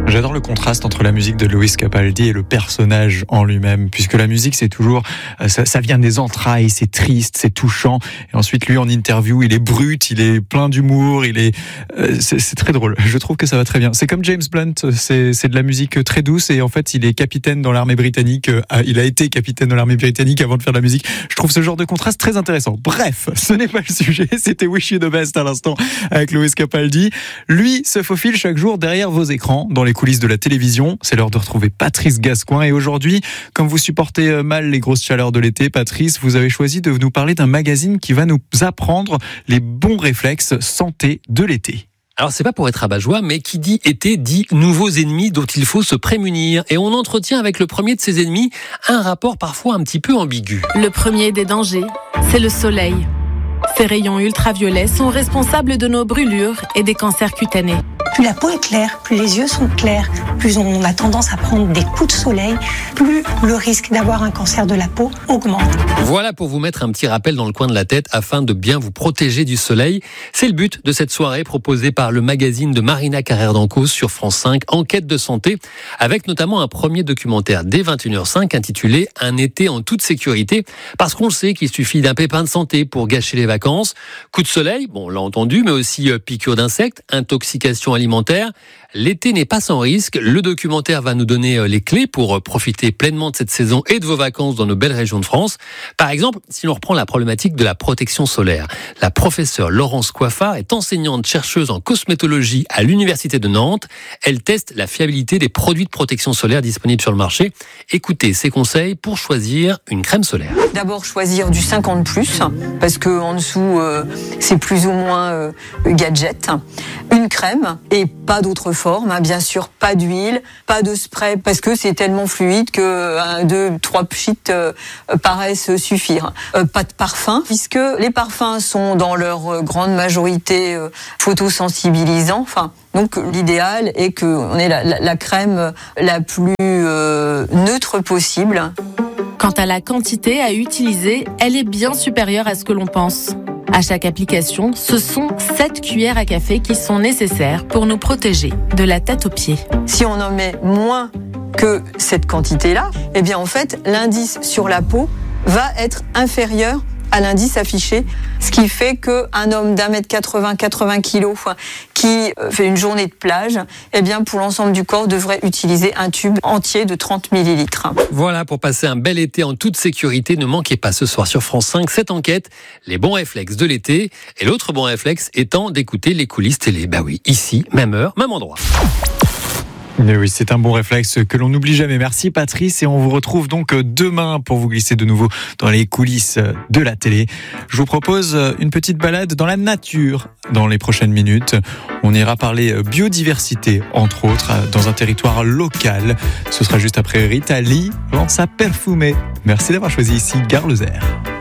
J'adore le contraste entre la musique de Lewis Capaldi et le personnage en lui-même, puisque la musique c'est toujours, ça vient des entrailles, c'est triste, c'est touchant, et ensuite lui en interview, il est brut, il est plein d'humour, c'est très drôle. Je trouve que ça va très bien. C'est comme James Blunt, c'est de la musique très douce, et en fait il est capitaine dans l'armée britannique, il a été capitaine dans l'armée britannique avant de faire de la musique. Je trouve ce genre de contraste très intéressant. Bref, ce n'est pas le sujet, c'était Wish You the Best à l'instant avec Lewis Capaldi. Lui se faufile chaque jour derrière vos écrans, dans les coulisses de la télévision. C'est l'heure de retrouver Patrice Gascoin. Et aujourd'hui, comme vous supportez mal les grosses chaleurs de l'été, Patrice, vous avez choisi de nous parler d'un magazine qui va nous apprendre les bons réflexes santé de l'été. Alors c'est pas pour être rabat-joie, mais qui dit été dit nouveaux ennemis dont il faut se prémunir. Et on entretient avec le premier de ces ennemis un rapport parfois un petit peu ambigu. Le premier des dangers, c'est le soleil. Ces rayons ultraviolets sont responsables de nos brûlures et des cancers cutanés. Plus la peau est claire, plus les yeux sont clairs, plus on a tendance à prendre des coups de soleil, plus le risque d'avoir un cancer de la peau augmente. Voilà pour vous mettre un petit rappel dans le coin de la tête afin de bien vous protéger du soleil. C'est le but de cette soirée proposée par le magazine de Marina Carrère d'Encausse sur France 5, Enquête de santé, avec notamment un premier documentaire dès 21h05 intitulé « Un été en toute sécurité », parce qu'on le sait qu'il suffit d'un pépin de santé pour gâcher les vacances. Coup de soleil, bon, on l'a entendu, mais aussi piqûres d'insectes, intoxication alimentaire. L'été n'est pas sans risque. Le documentaire va nous donner les clés pour profiter pleinement de cette saison et de vos vacances dans nos belles régions de France. Par exemple, si l'on reprend la problématique de la protection solaire, la professeure Laurence Coiffard est enseignante chercheuse en cosmétologie à l'Université de Nantes. Elle teste la fiabilité des produits de protection solaire disponibles sur le marché. Écoutez ses conseils pour choisir une crème solaire. D'abord choisir du 50+, parce que en dessous c'est plus ou moins gadget. Une crème et pas d'autre forme, bien sûr, pas d'huile, pas de spray, parce que c'est tellement fluide que 2, 3 pchits paraissent suffire. Pas de parfum, puisque les parfums sont dans leur grande majorité photosensibilisants. Donc l'idéal est qu'on ait la crème la plus neutre possible. Quant à la quantité à utiliser, elle est bien supérieure à ce que l'on pense. À chaque application, ce sont 7 cuillères à café qui sont nécessaires pour nous protéger de la tête aux pieds. Si on en met moins que cette quantité-là, eh bien en fait, l'indice sur la peau va être inférieur à l'indice affiché, ce qui fait qu'un homme d'1m80, 80 kg qui fait une journée de plage, eh bien pour l'ensemble du corps devrait utiliser un tube entier de 30 ml. Voilà, pour passer un bel été en toute sécurité, ne manquez pas ce soir sur France 5 cette enquête, les bons réflexes de l'été, et l'autre bon réflexe étant d'écouter les coulisses télé. Bah oui, ici, même heure, même endroit. Mais oui, c'est un bon réflexe que l'on n'oublie jamais. Merci Patrice, et on vous retrouve donc demain pour vous glisser de nouveau dans les coulisses de la télé. Je vous propose une petite balade dans la nature dans les prochaines minutes. On ira parler biodiversité, entre autres, dans un territoire local. Ce sera juste après Rita Lee, Lanza Perfumée. Merci d'avoir choisi ici Gare Lozère.